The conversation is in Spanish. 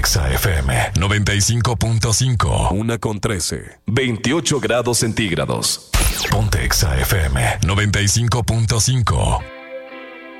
Exa FM 95.5. 1:13. 28 grados centígrados. Ponte Exa FM 95.5.